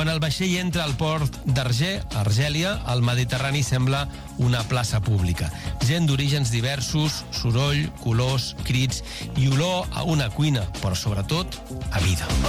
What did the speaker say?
Quan el vaixell entra al port d'Argé, Argèlia, el Mediterrani sembla una plaça pública. Gent d'orígens diversos, soroll, colors, crits i olor a una cuina, però sobretot a vida.